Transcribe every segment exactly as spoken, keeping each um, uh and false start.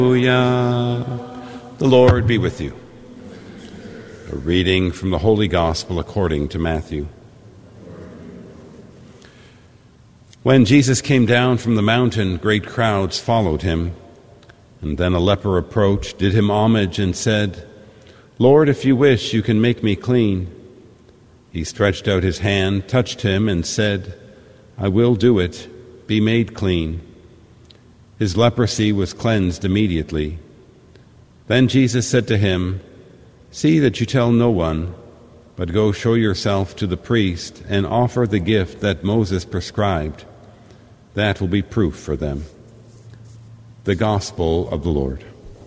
Hallelujah. The Lord be with you. A reading from the Holy Gospel according to Matthew. When Jesus came down from the mountain, great crowds followed him. And then a leper approached, did him homage, and said, "Lord, if you wish, you can make me clean." He stretched out his hand, touched him, and said, "I will do it. Be made clean." His leprosy was cleansed immediately. Then Jesus said to him, "See that you tell no one, but go show yourself to the priest and offer the gift that Moses prescribed. That will be proof for them." The Gospel of the Lord.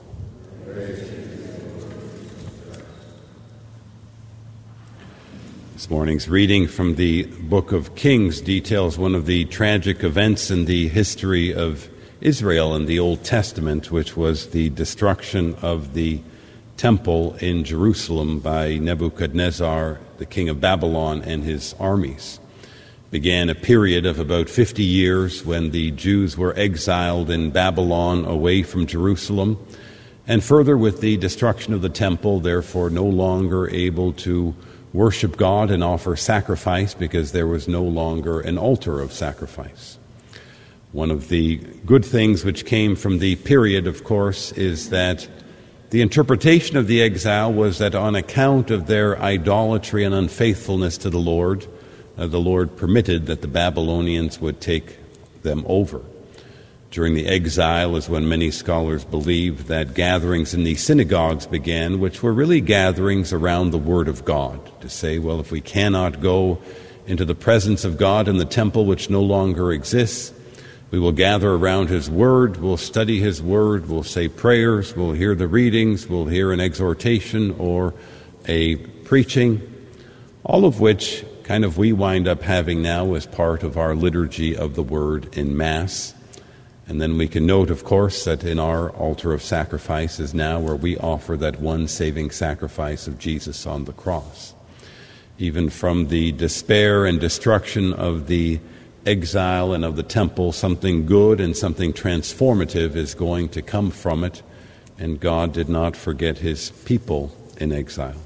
This morning's reading from the Book of Kings details one of the tragic events in the history of Israel in the Old Testament, which was the destruction of the temple in Jerusalem by Nebuchadnezzar, the king of Babylon, and his armies. It began a period of about fifty years when the Jews were exiled in Babylon away from Jerusalem, and further with the destruction of the temple, therefore no longer able to worship God and offer sacrifice because there was no longer an altar of sacrifice. One of the good things which came from the period, of course, is that the interpretation of the exile was that on account of their idolatry and unfaithfulness to the Lord, uh, the Lord permitted that the Babylonians would take them over. During the exile is when many scholars believe that gatherings in the synagogues began, which were really gatherings around the Word of God, to say, well, if we cannot go into the presence of God in the temple which no longer exists, we will gather around His Word, we'll study His Word, we'll say prayers, we'll hear the readings, we'll hear an exhortation or a preaching, all of which kind of we wind up having now as part of our liturgy of the Word in Mass. And then we can note, of course, that in our altar of sacrifice is now where we offer that one saving sacrifice of Jesus on the cross. Even from the despair and destruction of the exile and of the temple, something good and something transformative is going to come from it, and God did not forget His people in exile.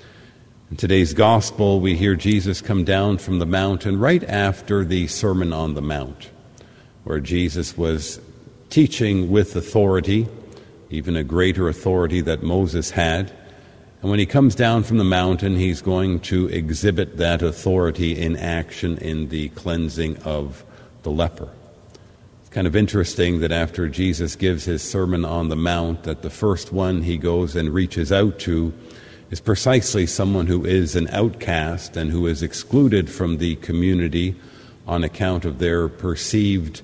In today's Gospel, we hear Jesus come down from the mountain right after the Sermon on the Mount, where Jesus was teaching with authority, even a greater authority that Moses had. And when he comes down from the mountain, he's going to exhibit that authority in action in the cleansing of the leper. It's kind of interesting that after Jesus gives his Sermon on the Mount, that the first one he goes and reaches out to is precisely someone who is an outcast and who is excluded from the community on account of their perceived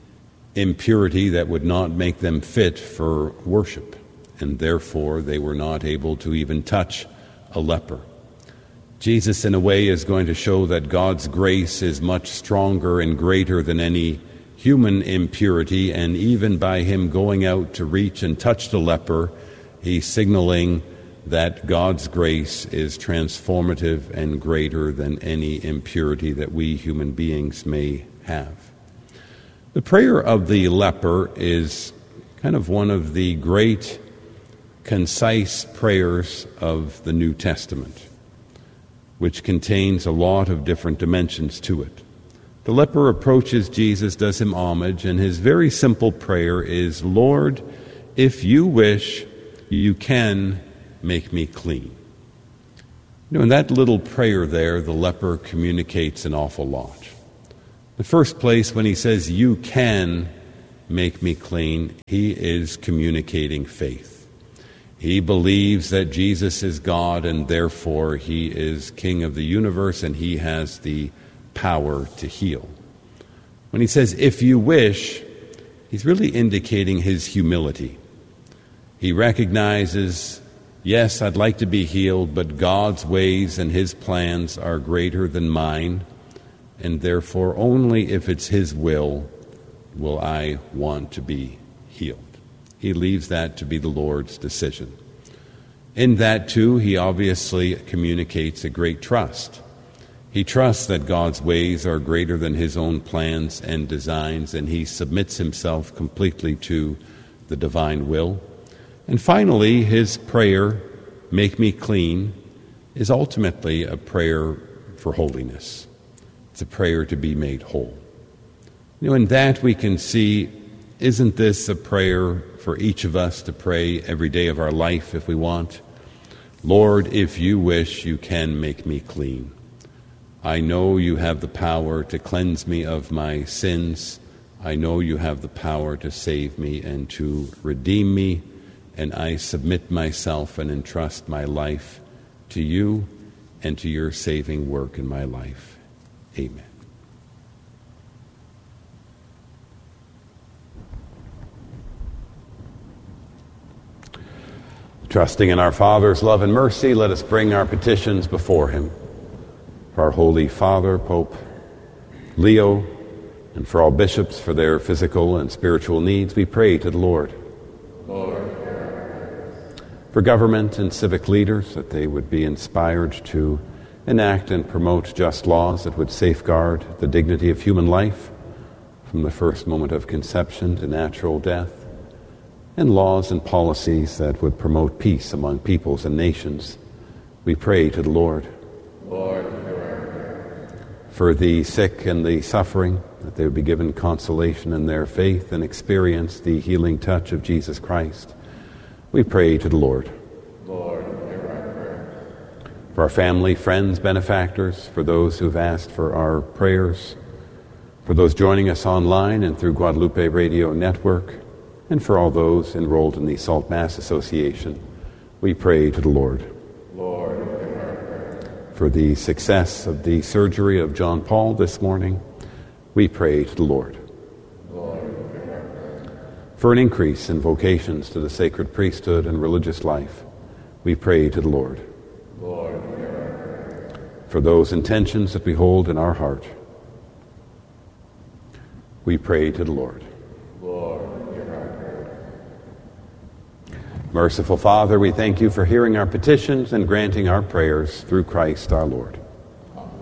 impurity that would not make them fit for worship. And therefore they were not able to even touch a leper. Jesus, in a way, is going to show that God's grace is much stronger and greater than any human impurity, and even by him going out to reach and touch the leper, he's signaling that God's grace is transformative and greater than any impurity that we human beings may have. The prayer of the leper is kind of one of the great concise prayers of the New Testament, which contains a lot of different dimensions to it. The leper approaches Jesus, does him homage, and his very simple prayer is, "Lord, if you wish, you can make me clean." You know, in that little prayer there, the leper communicates an awful lot. The first place, when he says, "You can make me clean," he is communicating faith. He believes that Jesus is God, and therefore he is King of the universe, and he has the power to heal. When he says, "if you wish," he's really indicating his humility. He recognizes, yes, I'd like to be healed, but God's ways and his plans are greater than mine, and therefore only if it's his will will I want to be healed. He leaves that to be the Lord's decision. In that, too, he obviously communicates a great trust. He trusts that God's ways are greater than his own plans and designs, and he submits himself completely to the divine will. And finally, his prayer, "Make me clean," is ultimately a prayer for holiness. It's a prayer to be made whole. You know, in that we can see, isn't this a prayer for each of us to pray every day of our life if we want? Lord, if you wish, you can make me clean. I know you have the power to cleanse me of my sins. I know you have the power to save me and to redeem me, and I submit myself and entrust my life to you and to your saving work in my life. Amen. Trusting in our Father's love and mercy, let us bring our petitions before him. For our Holy Father, Pope Leo, and for all bishops for their physical and spiritual needs, we pray to the Lord. Lord. For government and civic leaders, that they would be inspired to enact and promote just laws that would safeguard the dignity of human life from the first moment of conception to natural death, and laws and policies that would promote peace among peoples and nations. We pray to the Lord. Lord. For the sick and the suffering, that they would be given consolation in their faith and experience the healing touch of Jesus Christ. We pray to the Lord. Lord, hear our prayer. For our family, friends, benefactors, for those who've asked for our prayers, for those joining us online and through Guadalupe Radio Network, and for all those enrolled in the Salt Mass Association, we pray to the Lord. Lord, hear our prayer. For the success of the surgery of John Paul this morning, we pray to the Lord. Lord, hear our prayer. For an increase in vocations to the sacred priesthood and religious life, we pray to the Lord. Lord, hear our prayer. For those intentions that we hold in our heart, we pray to the Lord. Lord, hear our prayer. Merciful Father, we thank you for hearing our petitions and granting our prayers through Christ our Lord.